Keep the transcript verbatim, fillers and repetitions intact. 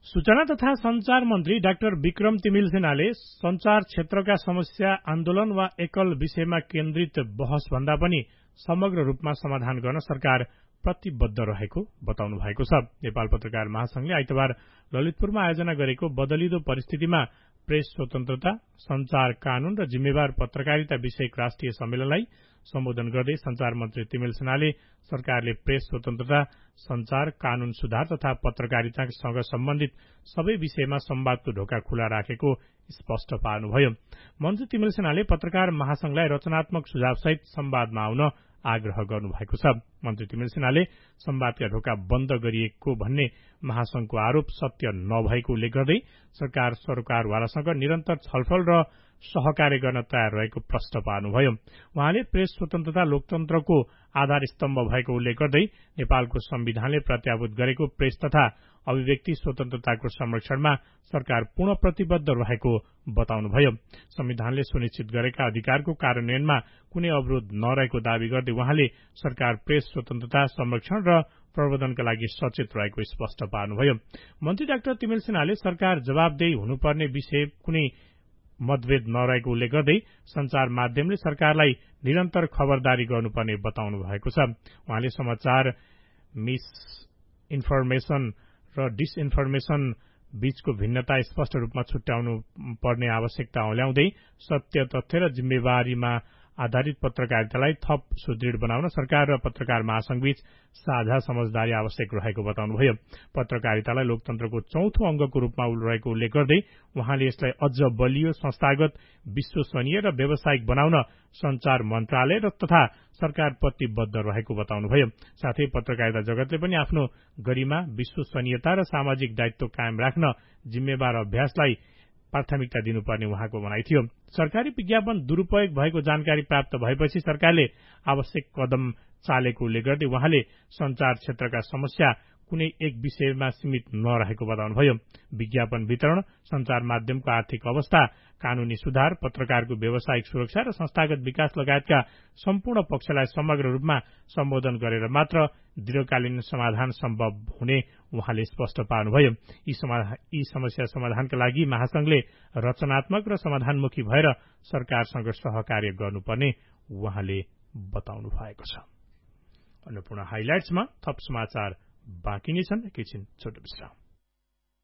सूचना तथा संचार मन्त्री डाक्टर विक्रम तिमिल सेनाले संचार क्षेत्रका समस्या आन्दोलन वा एकल विषयमा केन्द्रित बहस भन्दा पनि समग्र रूपमा समाधान गर्न सरकार प्रतिबद्ध रहेको बताउनु भएको छ। नेपाल पत्रकार महासंघले आइतबार ललितपुरमा आयोजना गरेको बदलिदो परिस्थितिमा प्रेस स्वतन्त्रता, संचार कानून र जिम्मेवार पत्रकारिता विषयक राष्ट्रिय सम्मेलनलाई सम्बोधन गर्दै संचार मन्त्री तिमिल सेनाले सरकारले प्रेस स्वतन्त्रता, संचार कानून सुधार तथा पत्रकारितासँग सम्बन्धित सबै विषयमा संवादको ढोका खुला राखेको स्पष्ट पार्नुभयो। मन्त्री तिमिल सेनाले पत्रकार महासंघलाई रचनात्मक सुझावसहित संवादमा आउन आग्रह गर्नुभएको छ। मन्त्री तिमिल सेनाले संवादका ढोका बन्द गरिएको भन्ने महासंघको आरोप सत्य नभएको उल्लेख गर्दै सरकार सरकारवालासँग निरन्तर छलफल र सहकार्य गर्न तयार रहेको प्रश्न पार्नुभयो। उहाँले प्रेस स्वतन्त्रता लोकतन्त्रको आधार स्तम्भ भएको उल्लेख गर्दै नेपालको संविधानले प्रत्याभूत गरेको प्रेस तथा अभिव्यक्ति स्वतन्त्रताको संरक्षणमा सरकार पूर्ण प्रतिबद्ध रहेको बताउनुभयो। संविधानले सुनिश्चित गरेका अधिकारको कार्यान्वयनमा कुनै अवरोध नरहेको दावी गर्दै उहाँले सरकार प्रेस स्वतन्त्रता संरक्षण र प्रवर्धनका लागि सचेत रहेको स्पष्ट पार्नुभयो। मन्त्री डाक्टर तिमिल सेनाले सरकार जवाबदेही हुनुपर्ने विषय कुनै मतभेद नरहेको उल्लेख गर्दै संचार माध्यमले सरकारलाई निरन्तर खबरदारी गर्नुपर्ने बताउनु भएको छ। उहाँले समाचार मिस इन्फर्मेशन र डिसइन्फर्मेशन बीचको भिन्नता स्पष्ट रूपमा छुट्याउनु पर्ने आवश्यकता औल्याउँदै सत्य तथ्य र जिम्मेवारीमा आधारित पत्रकारितालाई थप सुदृढ बनाउन सरकार र पत्रकार महासंघबीच साझा समझदारी आवश्यक रहेको बताउनुभयो। पत्रकारितालाई लोकतन्त्रको चौथो अंगको रूपमा रहेको उल्लेख गर्दै उहाँले यसलाई अझ बलियो, संस्थागत, विश्वसनीय र व्यावसायिक बनाउन संचार मन्त्रालय र तथा सरकार प्रतिबद्ध रहेको बताउनुभयो। साथै पत्रकारिता जगतले पनि आफ्नो गरिमा, विश्वसनीयता र सामाजिक दायित्व कायम राख्न जिम्मेवार अभ्यासलाई प्राथमिकता दिनुपर्ने उहाँको भनाइ थियो। सरकारी विज्ञापन दुरूपयोग भएको जानकारी प्राप्त भएपछि सरकारले आवश्यक कदम चालेको उल्लेख गर्दै उहाँले संचार क्षेत्रका समस्या कुनै एक विषयमा सीमित नरहेको बताउनुभयो। विज्ञापन वितरण, संचार माध्यमको आर्थिक अवस्था, कानूनी सुधार, पत्रकारको व्यावसायिक सुरक्षा र संस्थागत विकास लगायतका सम्पूर्ण पक्षलाई समग्र रूपमा सम्बोधन गरेर मात्र दीर्घकालीन समाधान सम्भव हुने उहाँले स्पष्ट पार्नुभयो। यी समस्या समाधानका लागि महासंघले रचनात्मक र समाधानमुखी भएर सरकारसँग सहकार्य गर्नुपर्ने उहाँले बताउनु भएको छ। अन्नपूर्ण हाइलाइट्समा थप समाचार बाँकी नै छन्। एकैछिन छोटो विश्राम।